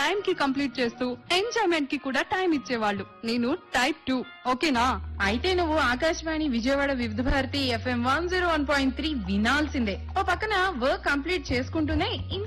Time కి complete చేస్తూ enjoyment కి కూడా టైం ఇచ్చేవాళ్ళు. నేను టైప్ 2. ఓకేనా? అయితే నువ్వు ఆకాశవాణి విజయవాడ వివిధ భారతి FM 101.3 వినాల్సిందే. ఓ పక్కన వర్క్ కంప్లీట్ చేసుకుంటూనే